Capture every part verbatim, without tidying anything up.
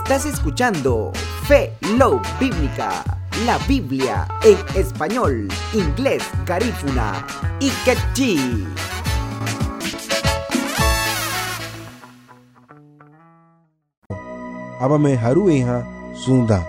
Estás escuchando Fe Love Bíblica, la Biblia en español, inglés, garífuna y quechí. Aba me haruwe ha sunda.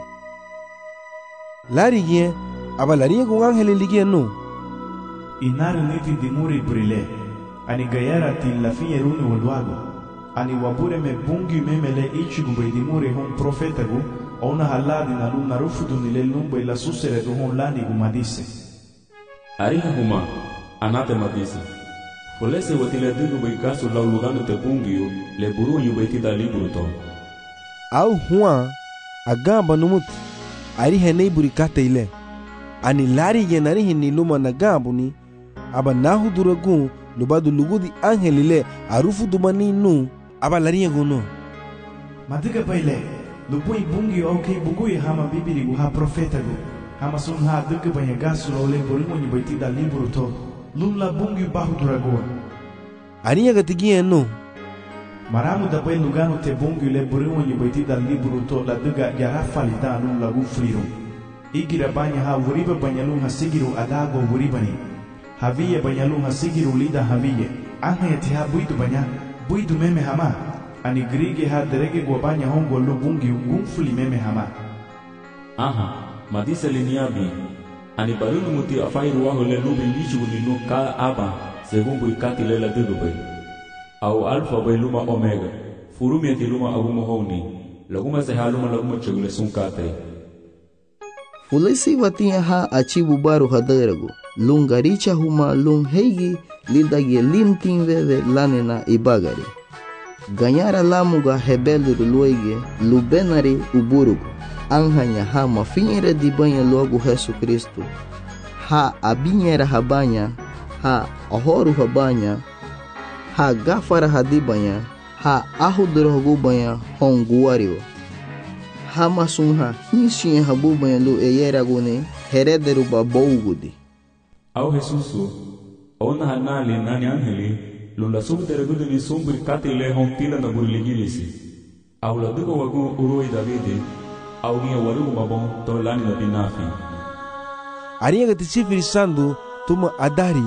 Lari ye aba lari con ángel ligie no. Inaru niti dimuri brile, ani gayara til la fie runi walwago. Ani wabure me bungi memele ichi gumbe dimuri hon profeta gu, ona haladi na luna rufudu nile lumbe la susere du hon lani gumadise. Ariha huma, anate madise. Folese watile dugu baikasu la lugano te bungiu, le buru yubetida libruto. Au huwa agamba numut ari henei burikate ile ani lari ye nari hini luma na gambu ni aba nahu duragu lubadu lugudi angel ile arufu dumani nu aba lari ye gono madiga baile lupui bungi okay bugui hama bibiri gu ha profeta gu hama sun ha duga banya gasu lo le borimu ni baitida libru to lula bungi bahu duragu ani ya gatigi no Maramu da bai lugano te bungi le burimu ni baitida libru to la duga garafa li da nu lagu friru. Igira banya ha wuriba banyalu ha sigiru adago wuribani. Haviye banyalu ha sigiru lida haviye. Anga yati ha buidu banya, buidu meme hama. Ani grige ha derege gwa banya hongo lu bungi ungumfuli meme hama. Aha, madise liniabi. Ani barunu muti afairu waho le nubi nishu ninu ka aba segumbu ikati le la dugu bai. Au alfa bai luma omega furumi ati luma aguma honi laguma se haluma laguma chugule sunkate fulesi watia ha achibu baru hadarago lungaricha huma lung heigi lidagi limtin veve lanena ibagari ganyara lamuga hebeluru luege lubenari uburugo anhanya ha mafinhere di banha logo Jesus Cristo ha abinhera habanya ha ahoru habanya ha gafara hadibanya ha ahudrogo banya honguario ha masunha hinsin habu banya lu eyeragone herederu babogudi au Jesusu ona hanali nani angeli lula subteregudu ni sumbri katile hontila na burligilisi au la dugo wagu uroi davide au ni waru babon to lani na binafi ariya gatisifiri sandu tuma adari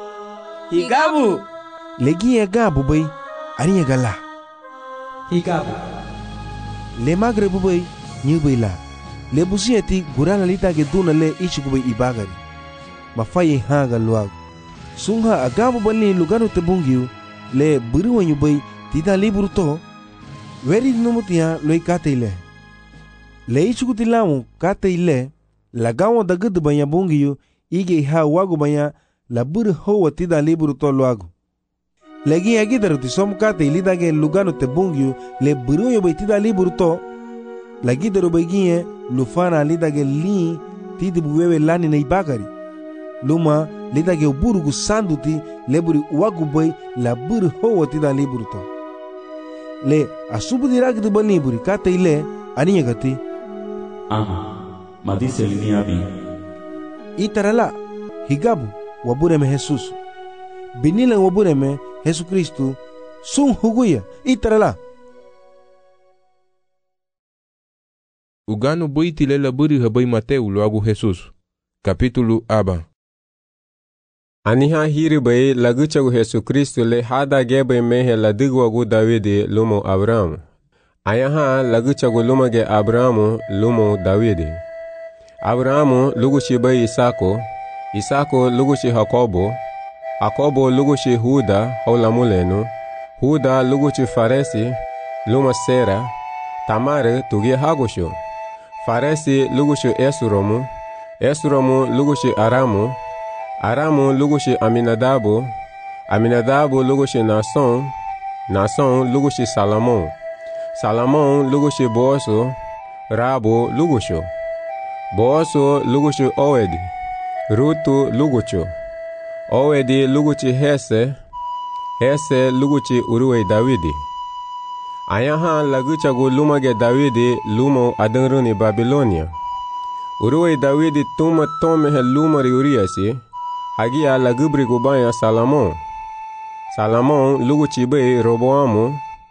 higabu legi ya gabu bai ari ya gala higabu le magre bu bai ni bai la le busieti gurana lita ke duna le ichi bai ibagari ma faye hanga luag sunga agabu bali lugano te bungiu le buru wanyu bai tita liburu to veri numutia loi kate ile le ichi kutilamu kate ile lagawo dagud banya bungiu ige ha wagu banya la buru ho tida liburu to luagu Legi agidaro ti somkate ilidage lugano te bungiu le buruyo baitida liburu to lagidaro bagie lufana lidage li tidi buwewe lani na ibagari luma lidage burugu sanduti leburi wagu boy la buru ho tida liburu to le asubu dirag de baliburi kate ile aniya gati aha madise liniabi itarala higabu wabure me Jesus binila wabure me Jesus Cristo sun huguya itarala Ugano boiti lela buri habai Mateu loagu Jesus capítulo aba Aniha hiri bai laguchagu Jesus Cristo le hada gebe mehe la digwagu Davide lumo Abraham ayaha laguchagu lumage Abraham lumo Davide Abraham lugushi bai Isako Isako lugushi Jacobo Jacobo lugushi Huda haulamulenu Huda lugushi Faresi luma Sera Tamare tugi Hagosho Faresi lugushi Esromu Esromu lugushi Aramu Aramu lugushi Aminadabu Aminadabu lugushi Nason Nason lugushi Salomon Salomon lugushi Boaso Rabo lugusho Boaso lugushi Owedi Rutu lugucho Owedi luguchi Hese Hese luguchi Uruwe Davidi Ayaha laguchagu lumage Davidi lumo adanruni Babilonia Uruwe Davidi tuma tomehe lumari Uriasi Hagia lagubri gubaya Salomon Salomon luguchi be Roboamu